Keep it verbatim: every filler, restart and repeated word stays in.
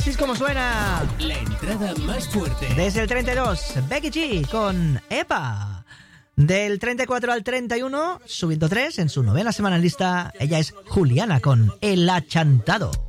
Así es como suena. La entrada más fuerte. Desde el treinta y dos, Becky G con Epa. Del treinta y cuatro al treinta y uno, subiendo tres en su novena semana en lista, ella es Juliana con El Achantado.